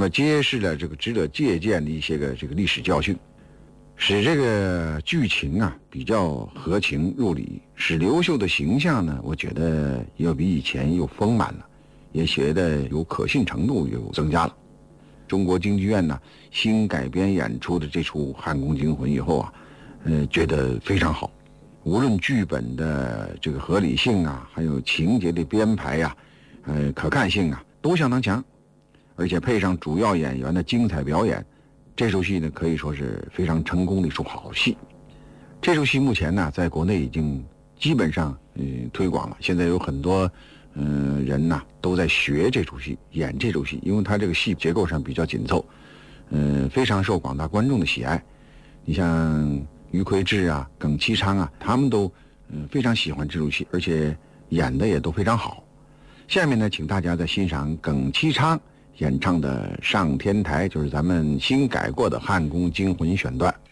么揭示了这个值得借鉴的一些个这个历史教训，使这个剧情啊比较合情入理，使刘秀的形象呢，我觉得又比以前又丰满了，也觉得有可信程度又增加了。中国京剧院呢新改编演出的这出《汉宫惊魂》以后啊，觉得非常好，无论剧本的这个合理性啊，还有情节的编排呀，可看性啊，都相当强，而且配上主要演员的精彩表演，这出戏呢可以说是非常成功的一出好戏。这出戏目前呢在国内已经基本上推广了，现在有很多人呐都在学这出戏，演这出戏，因为它这个戏结构上比较紧凑，非常受广大观众的喜爱。你像于魁智啊、耿其昌啊，他们都非常喜欢这出戏，而且演的也都非常好。下面呢，请大家再欣赏耿其昌演唱的《上天台》，就是咱们新改过的《汉宫惊魂》选段。